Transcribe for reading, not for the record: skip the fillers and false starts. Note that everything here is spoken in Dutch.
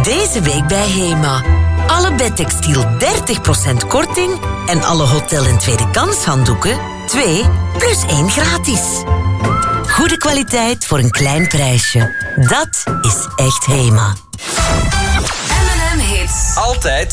Deze week bij HEMA. Alle bedtextiel 30% korting en alle hotel- en tweedekans handdoeken 2 plus 1 gratis. Goede kwaliteit voor een klein prijsje. Dat is echt HEMA. M&M Hits. Altijd